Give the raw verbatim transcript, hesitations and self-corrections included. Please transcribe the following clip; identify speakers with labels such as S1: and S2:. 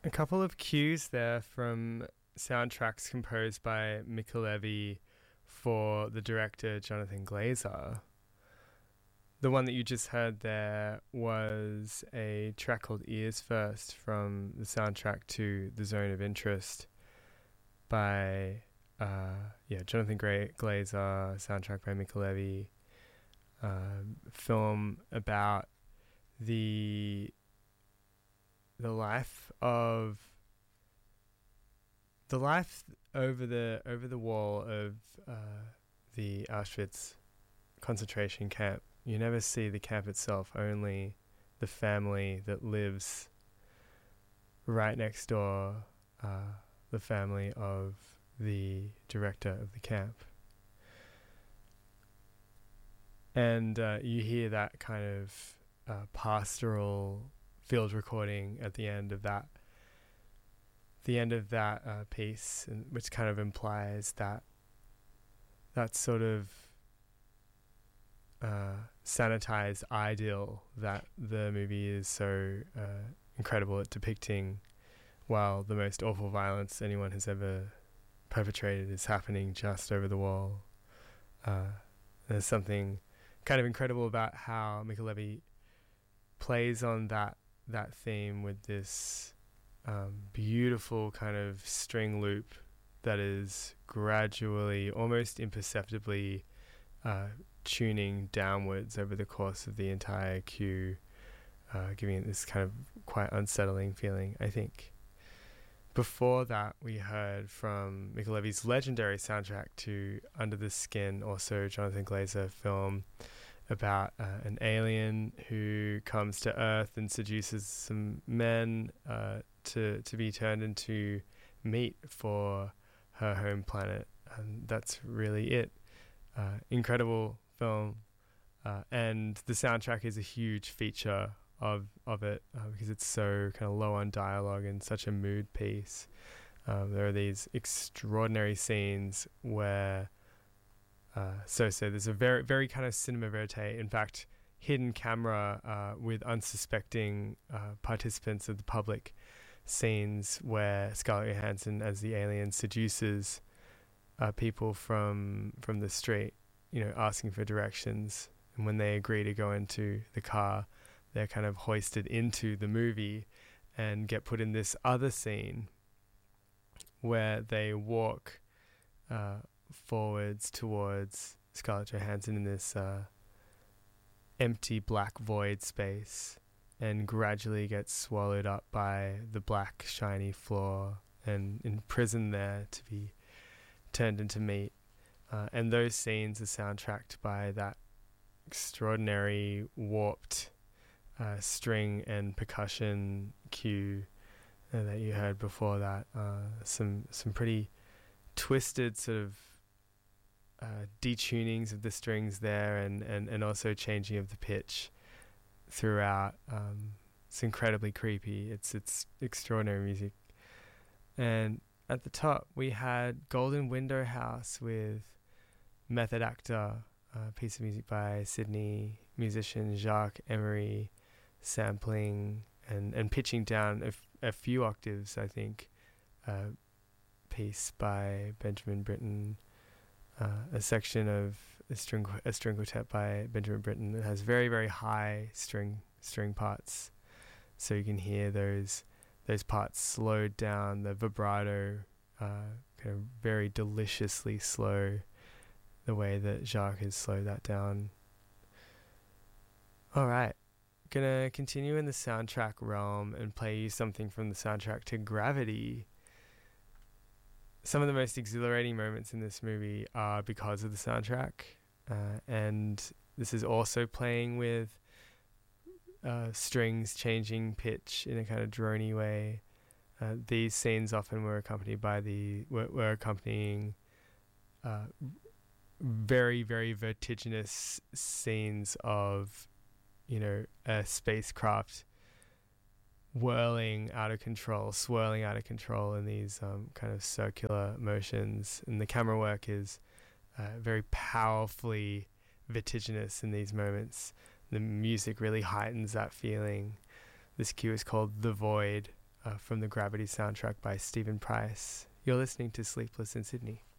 S1: A couple of cues there from soundtracks composed by Mica Levi for the director Jonathan Glazer. The one that you just heard there was a track called Ears First from the soundtrack to The Zone of Interest by uh, yeah Jonathan Gra- Glazer, soundtrack by Mica Levi, uh, film about the the life of the life over the over the wall of uh, the Auschwitz concentration camp. You never see the camp itself, only the family that lives right next door, uh, the family of the director of the camp. And uh, you hear that kind of uh, pastoral field recording at the end of that the end of that uh, piece, and which kind of implies that that sort of uh, sanitized ideal that the movie is so uh, incredible at depicting, while the most awful violence anyone has ever perpetrated is happening just over the wall. Uh, there's something kind of incredible about how Mica Levi plays on that that theme with this um, beautiful kind of string loop that is gradually, almost imperceptibly, uh, tuning downwards over the course of the entire cue, uh, giving it this kind of quite unsettling feeling, I think. Before that, we heard from Mica Levi's legendary soundtrack to Under the Skin, also Jonathan Glazer film, about uh, an alien who comes to Earth and seduces some men uh, to to be turned into meat for her home planet. And that's really it. Uh, incredible film. Uh, and the soundtrack is a huge feature of, of it uh, because it's so kind of low on dialogue and such a mood piece. Um, there are these extraordinary scenes where Uh, so, so there's a very, very kind of cinema verite. In fact, hidden camera uh, with unsuspecting uh, participants of the public scenes where Scarlett Johansson, as the alien, seduces uh, people from from the street, you know, asking for directions. And when they agree to go into the car, they're kind of hoisted into the movie and get put in this other scene where they walk Uh, forwards towards Scarlett Johansson in this uh, empty black void space, and gradually gets swallowed up by the black shiny floor and imprisoned there to be turned into meat. Uh, and those scenes are soundtracked by that extraordinary warped uh, string and percussion cue uh, that you heard before that. Uh, some some pretty twisted sort of Uh, detunings of the strings there, and, and, and also changing of the pitch throughout. Um, it's incredibly creepy. It's it's extraordinary music. And at the top we had Golden Window House with Method Actor, a piece of music by Sydney musician Jacques Emery, sampling and, and pitching down a, f- a few octaves, I think, uh, piece by Benjamin Britten. Uh, a section of a string a string quartet by Benjamin Britten that has very, very high string string parts, so you can hear those those parts slowed down, the vibrato uh, kind of very deliciously slow, the way that Jacques has slowed that down. All right, gonna continue in the soundtrack realm and play you something from the soundtrack to Gravity. Some of the most exhilarating moments in this movie are because of the soundtrack, uh, and this is also playing with uh, strings changing pitch in a kind of drony way. Uh, these scenes often were accompanied by the were, were accompanying uh, very, very vertiginous scenes of, you know, a spacecraft whirling out of control, swirling out of control in these um, kind of circular motions. And the camera work is uh, very powerfully vertiginous in these moments. The music really heightens that feeling. This cue is called The Void, uh, from the Gravity soundtrack by Stephen Price. You're listening to Sleepless in Sydney.